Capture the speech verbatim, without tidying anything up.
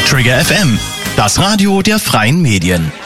Trigger F M, das Radio der freien Medien.